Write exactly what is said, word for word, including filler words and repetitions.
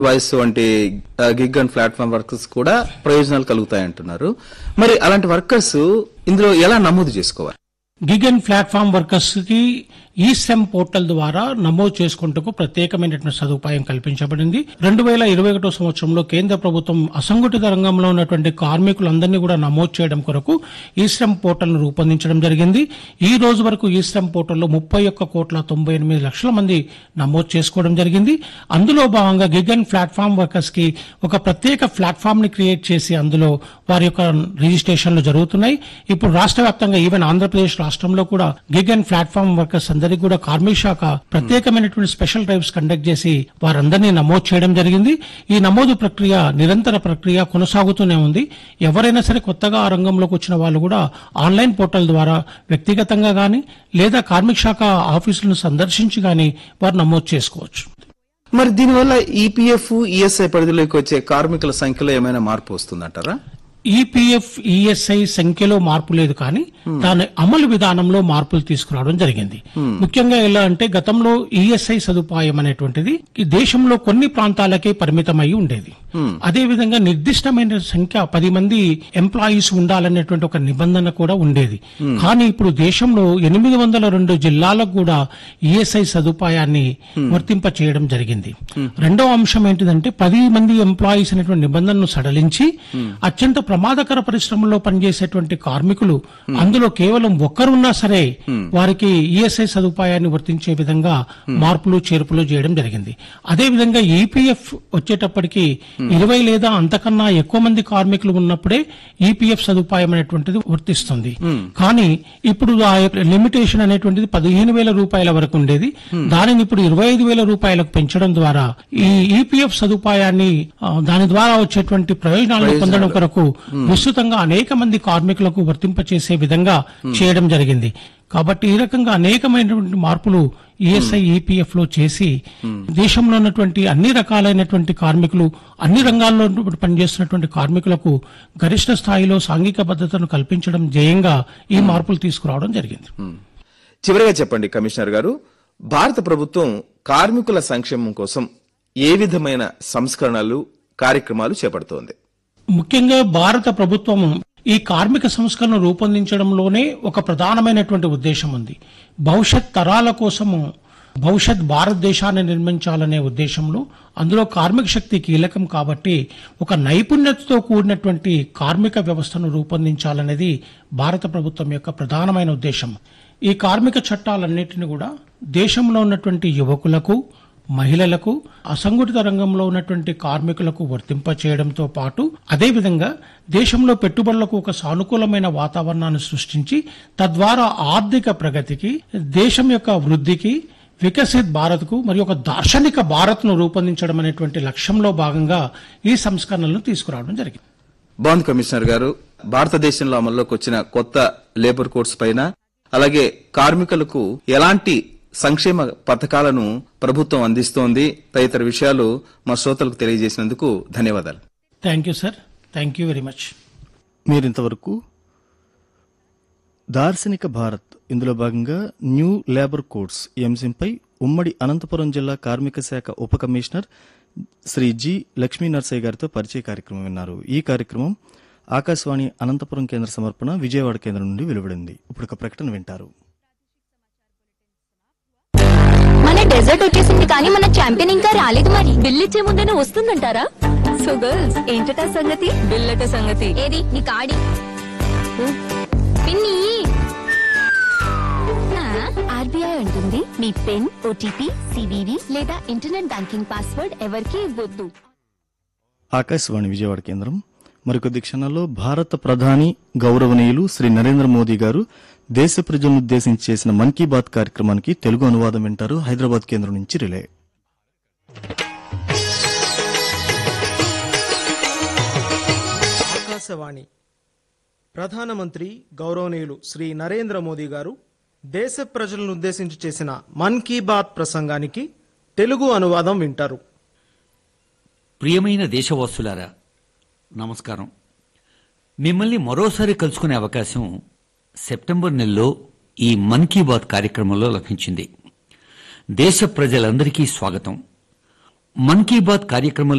Voice వంటి gig and platform workers కూడా ప్రయోజనాలు కలుగుతాయి అంటున్నారు. మరి అలాంటి వర్కర్స్ ఇందులో ఎలా నమోదు చేసుకోవాలి? గిగ్ అండ్ ప్లాట్ఫామ్ వర్కర్స్ కి ఈ శ్రమ్ పోర్టల్ ద్వారా నమోదు చేసుకుంటూ ప్రత్యేకమైనటువంటి సదుపాయం కల్పించబడింది. రెండు వేల ఇరవై ఒకటో సంవత్సరంలో కేంద్ర ప్రభుత్వం అసంఘటిత రంగంలో ఉన్నటువంటి కార్మికులందరినీ కూడా నమోదు చేయడం కొరకు ఈ శ్రమ్ పోర్టల్ ను రూపొందించడం జరిగింది. ఈ రోజు వరకు ఈ శ్రమ్ పోర్టల్లో ముప్పై ఒక్క కోట్ల తొంభై ఎనిమిది లక్షల మంది నమోదు చేసుకోవడం జరిగింది. అందులో భాగంగా గిగ్ అండ్ ప్లాట్ఫామ్ వర్కర్స్ కి ఒక ప్రత్యేక ప్లాట్ఫామ్ ని క్రియేట్ చేసి అందులో వారి యొక్క రిజిస్ట్రేషన్లు జరుగుతున్నాయి. ఇప్పుడు రాష్ట్ర వ్యాప్తంగా ఈవెన్ ఆంధ్రప్రదేశ్ రాష్ట్రంలో కూడా గిగ్ అండ్ ప్లాట్ఫామ్ వర్కర్స్ అందరికీ కూడా కార్మిక శాఖ ప్రత్యేకమైనటువంటి స్పెషల్ డ్రైవ్స్ కండక్ట్ చేసి వారందరినీ నమోదు చేయడం జరిగింది. ఈ నమోదు ప్రక్రియ నిరంతర ప్రక్రియ కొనసాగుతూనే ఉంది. ఎవరైనా సరే కొత్తగా ఆ రంగంలోకి వచ్చిన వాళ్ళు కూడా ఆన్లైన్ పోర్టల్ ద్వారా వ్యక్తిగతంగా గానీ లేదా కార్మిక శాఖ ఆఫీసులను సందర్శించి గానీ వారు నమోదు చేసుకోవచ్చు. మరి దీనివల్ల ఈపీఎఫ్ ఈఎస్ఐ పరిధిలోకి వచ్చే కార్మికుల సంఖ్యలో ఏమైనా మార్పు వస్తుందంటారా? ఈపీఎఫ్ ఈఎస్ఐ సంఖ్యలో మార్పు లేదు, కానీ దాని అమలు విధానంలో మార్పులు తీసుకురావడం జరిగింది. ముఖ్యంగా ఎలా అంటే గతంలో ఈఎస్ఐ సదుపాయం అనేటువంటిది ఈ దేశంలో కొన్ని ప్రాంతాలకే పరిమితమై ఉండేది. అదేవిధంగా నిర్దిష్టమైన సంఖ్య పది మంది ఎంప్లాయీస్ ఉండాలనేటువంటి ఒక నిబంధన కూడా ఉండేది. కానీ ఇప్పుడు దేశంలో ఎనిమిది వందల రెండు జిల్లాలకు కూడా ఈఎస్ఐ సదుపాయాన్ని వర్తింప చేయడం జరిగింది. రెండవ అంశం ఏంటిదంటే పది మంది ఎంప్లాయీస్ అనేటువంటి నిబంధనను సడలించి అత్యంత ప్రమాదకర పరిశ్రమల్లో పనిచేసేటువంటి కార్మికులు అందులో కేవలం ఒక్కరున్నా సరే వారికి ఈఎస్ఐ సదుపాయాన్ని వర్తించే విధంగా మార్పులు చేర్పులు చేయడం జరిగింది. అదేవిధంగా ఈపీఎఫ్ వచ్చేటప్పటికి ఇరవై లేదా అంతకన్నా ఎక్కువ మంది కార్మికులు ఉన్నప్పుడే ఈపీఎఫ్ సదుపాయం అనేటువంటిది వర్తిస్తుంది. కానీ ఇప్పుడు ఆ లిమిటేషన్ అనేటువంటిది పదిహేను వేల రూపాయల వరకు ఉండేది. దానిని ఇప్పుడు ఇరవై ఐదు వేల రూపాయలకు పెంచడం ద్వారా ఈ ఈపీఎఫ్ సదుపాయాన్ని దాని ద్వారా వచ్చేటువంటి ప్రయోజనాలను పొందడం కొరకు విస్తృతంగా అనేక మంది కార్మికులకు వర్తింపచేసే విధంగా చేయడం జరిగింది. కాబట్టి ఈ రకంగా అనేకమైనటువంటి మార్పులు ఈఎస్ఐ ఈపీఎఫ్ లో చేసి దేశంలో ఉన్నటువంటి అన్ని రకాలైనటువంటి కార్మికులు అన్ని రంగాల్లో పనిచేస్తున్నటువంటి కార్మికులకు గరిష్ట స్థాయిలో సాంఘిక భద్రతను కల్పించడం ధ్యేయంగా ఈ మార్పులు తీసుకురావడం జరిగింది. చివరిగా చెప్పండి కమిషనర్ గారు, భారత ప్రభుత్వం కార్మికుల సంక్షేమం కోసం ఏ విధమైన సంస్కరణలు కార్యక్రమాలు చేపడుతోంది? ముఖ్యంగా భారత ప్రభుత్వం ఈ కార్మిక సంస్కరణ రూపొందించడంలోనే ఒక ప్రధానమైనటువంటి ఉద్దేశం ఉంది. భవిష్యత్ తరాల కోసము భవిష్యత్ భారతదేశాన్ని నిర్మించాలనే ఉద్దేశంలో అందులో కార్మిక శక్తి కీలకం కాబట్టి ఒక నైపుణ్యతతో కూడినటువంటి కార్మిక వ్యవస్థను రూపొందించాలనేది భారత ప్రభుత్వం యొక్క ప్రధానమైన ఉద్దేశం. ఈ కార్మిక చట్టాలన్నింటినీ కూడా దేశంలో ఉన్నటువంటి యువకులకు, మహిళలకు, అసంఘటిత రంగంలో ఉన్నటువంటి కార్మికులకు వర్తింప చేయడంతో పాటు అదేవిధంగా దేశంలో పెట్టుబడులకు ఒక సానుకూలమైన వాతావరణాన్ని సృష్టించి తద్వారా ఆర్థిక ప్రగతికి, దేశం యొక్క వృద్ధికి, వికసిత్ భారత్ కు మరియు ఒక దార్శనిక భారత్ ను రూపొందించడం అనేటువంటి లక్ష్యంలో భాగంగా ఈ సంస్కరణలను తీసుకురావడం జరిగింది. బాండ్ కమిషనర్ గారు, భారతదేశంలో అమల్లోకి వచ్చిన కొత్త లేబర్ కోడ్స్ పైన అలాగే కార్మికులకు ఎలాంటి సంక్షేమ పథకాలను ప్రభుత్వం అందిస్తోంది తదితర విషయాలు మా శ్రోతలకు తెలియజేసినందుకు ధన్యవాదాలు. Thank you sir, thank you very much. మీరింతవరకు దార్శనిక భారత్ ఇందులో భాగంగా న్యూ లేబర్ కోడ్స్ ఈ అంశంపై ఉమ్మడి అనంతపురం జిల్లా కార్మిక శాఖ ఉప కమిషనర్ శ్రీ జి లక్ష్మీ నర్సయ్య గారితో పరిచయ కార్యక్రమం విన్నారు. ఈ కార్యక్రమం ఆకాశవాణి అనంతపురం కేంద్ర సమర్పణ, విజయవాడ కేంద్రం నుండి వెలువడింది. ఇప్పుడు ఒక ప్రకటన వింటారు. డెజర్ట్ వచ్చేసింది కానీ మన ఛాంపియన్ ఇంకా రాలేదు. మరి బిల్ ఇచ్చే ముందేనే వస్తుందంటారా? సో గర్ల్స్, ఏంటట సంగతి? బిల్లట సంగతి ఏది? నీ కాడి పిన్ని. ఆర్బీఐ అంటుంది మీ పిన్, ఓటీపీ, సివివి లేదా ఇంటర్నెట్ బ్యాంకింగ్ పాస్వర్డ్ ఎవరికీ ఇవ్వద్దు. ఆకాశవాణి విజయవాడ కేంద్రం మరికొద్ది క్షణాల్లో భారత ప్రధాని గౌరవనీయులు శ్రీ నరేంద్ర మోదీ గారు దేశ ప్రజలను ఉద్దేశించి చేసిన మన్ కీ బాత్ కార్యక్రమానికి తెలుగు అనువాదం వింటారు. హైదరాబాద్ కేంద్రం నుంచి రిలే. ఆకాశవాణి. ప్రధానమంత్రి గౌరవనీయులు శ్రీ నరేంద్ర మోదీ గారు దేశ ప్రజలను ఉద్దేశించి చేసిన మన్ కీ బాత్ ప్రసంగానికి తెలుగు అనువాదం వింటారు. ప్రియమైన దేశవాసులారా, నమస్కారం. మిమ్మల్ని మరోసారి కలుసుకునే అవకాశం సెప్టెంబర్ నెలలో ఈ మన్ కీ బాత్ కార్యక్రమంలో లభించింది. దేశ ప్రజలందరికీ స్వాగతం. మన్ కీ బాత్ కార్యక్రమంలో